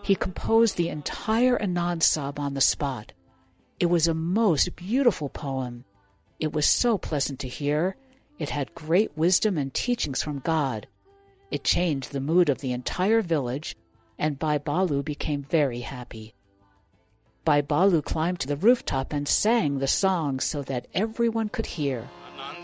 He composed the entire Anand Sahib on the spot. It was a most beautiful poem. It was so pleasant to hear. It had great wisdom and teachings from God. It changed the mood of the entire village, and Bhai Balu became very happy. Bhai Balu climbed to the rooftop and sang the song so that everyone could hear.